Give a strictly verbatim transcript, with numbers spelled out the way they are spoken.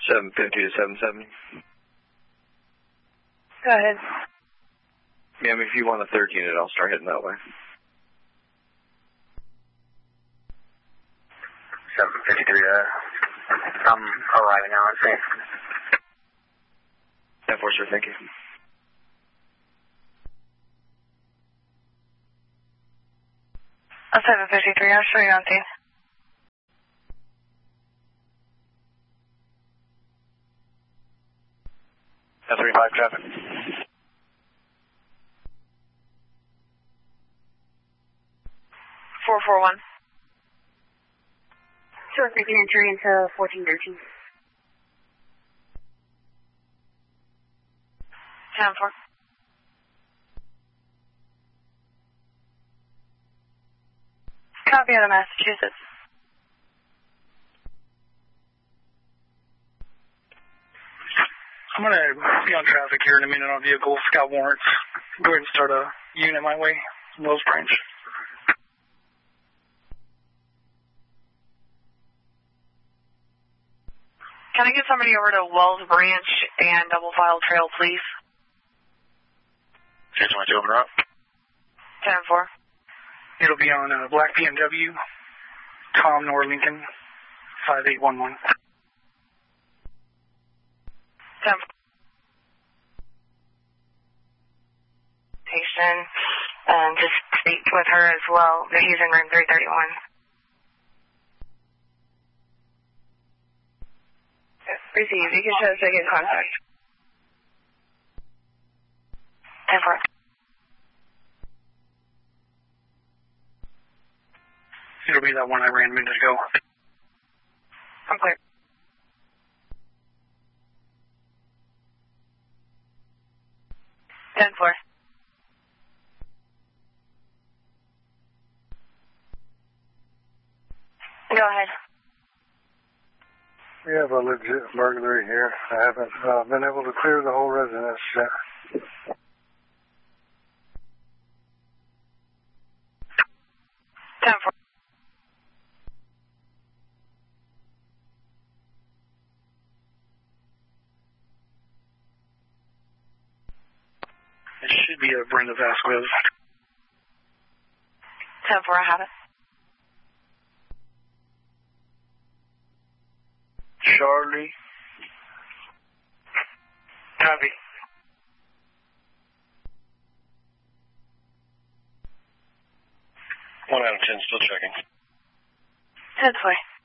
seven fifty to seven seventy. Go ahead. Ma'am, if you want a third unit, I'll start heading that way. seven fifty-three, uh, I'm arriving now, I'm saying. ten four, sir, thank you. Uh, seven fifty-three, I'll show you on scene. ten thirty-five traffic. four four one. Sure, taking entry into fourteen thirteen. ten four. Copy out of Massachusetts. I'm going to be on traffic here in a minute on vehicle. Got warrants. Go ahead and start a unit my way, Wells Branch. Can I get somebody over to Wells Branch and Double File Trail, please? ten twenty-two, open up. ten four. It'll be on a black B M W, Tom Nor Lincoln, five eight one one. ten four. Patient, um, just speak with her as well. He's in room three thirty-one. Receive. You can show second contact. ten four. It'll be that one I ran a minute ago. I'm clear. ten four. Go ahead. We have a legit burglary here. I haven't uh, been able to clear the whole residence yet. ten four. It should be a Brenda Vasquez. ten four, I have it. Charlie. Copy. one out of ten, still checking. ten four.